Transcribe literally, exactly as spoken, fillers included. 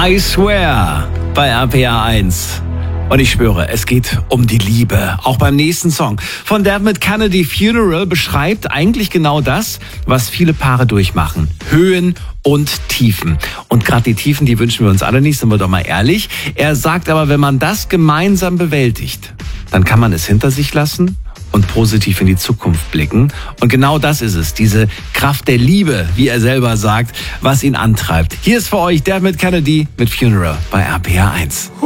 I Swear bei R P R eins. Und ich schwöre, es geht um die Liebe. Auch beim nächsten Song von Dermot Kennedy, Funeral, beschreibt eigentlich genau das, was viele Paare durchmachen. Höhen und Tiefen. Und gerade die Tiefen, die wünschen wir uns alle nicht, sind wir doch mal ehrlich. Er sagt aber, wenn man das gemeinsam bewältigt, dann kann man es hinter sich lassen und positiv in die Zukunft blicken. Und genau das ist es, diese Kraft der Liebe, wie er selber sagt, was ihn antreibt. Hier ist für euch Dermot Kennedy mit Funeral bei R P R eins.